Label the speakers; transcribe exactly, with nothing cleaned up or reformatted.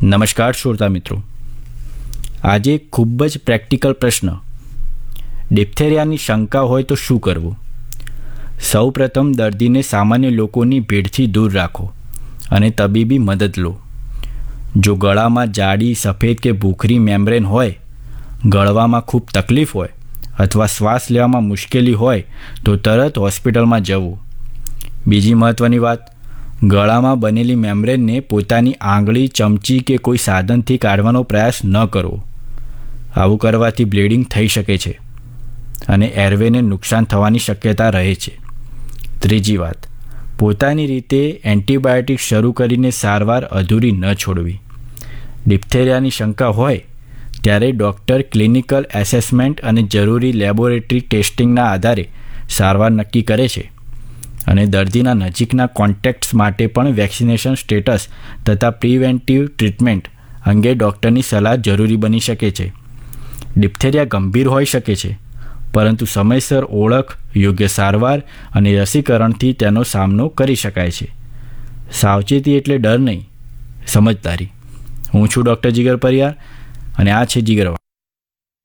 Speaker 1: નમસ્કાર શ્રોતા મિત્રો, આજે ખૂબ જ પ્રેક્ટિકલ પ્રશ્ન. ડિપ્થેરિયાની શંકા હોય તો શું કરવું? સૌપ્રથમ દર્દીને સામાન્ય લોકોની ભીડથી દૂર રાખો અને તબીબી મદદ લો. જો ગળામાં જાડી સફેદ કે ભૂખરી મેમ્બ્રેન હોય, ગળવામાં ખૂબ તકલીફ હોય અથવા શ્વાસ લેવામાં મુશ્કેલી હોય તો તરત હોસ્પિટલમાં જવું. બીજી મહત્ત્વની વાત, ગળામાં બનેલી મેમ્બ્રેનને પોતાની આંગળી, ચમચી કે કોઈ સાધનથી કાઢવાનો પ્રયાસ ન કરવો. આવું કરવાથી બ્લીડિંગ થઈ શકે છે અને એરવેને નુકસાન થવાની શક્યતા રહે છે. ત્રીજી વાત, પોતાની રીતે એન્ટિબાયોટિક શરૂ કરીને સારવાર અધૂરી ન છોડવી. ડિપ્થેરિયાની શંકા હોય ત્યારે ડૉક્ટર ક્લિનિકલ એસેસમેન્ટ અને જરૂરી લેબોરેટરી ટેસ્ટિંગના આધારે સારવાર નક્કી કરે છે અને દર્દીના નજીકના કોન્ટેક્ટ્સ માટે પણ વેક્સિનેશન સ્ટેટસ તથા પ્રિવેન્ટિવ ટ્રીટમેન્ટ અંગે ડૉક્ટરની સલાહ જરૂરી બની શકે છે. ડિપ્થેરિયા ગંભીર હોઈ શકે છે, પરંતુ સમયસર ઓળખ, યોગ્ય સારવાર અને રસીકરણથી તેનો સામનો કરી શકાય છે. સાવચેતી એટલે ડર નહીં, સમજદારી. હું છું ડૉક્ટર જીગર પરિયાર અને આ છે જીગરવાણી.